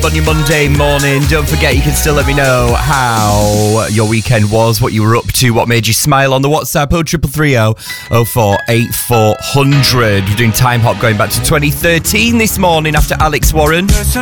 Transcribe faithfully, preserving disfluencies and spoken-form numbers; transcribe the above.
On your Monday morning, don't forget you can still let me know how your weekend was, what you were up to, what made you smile on the WhatsApp oh triple three oh oh four eight four hundred. We're doing Time Hop going back to twenty thirteen this morning after Alex Warren.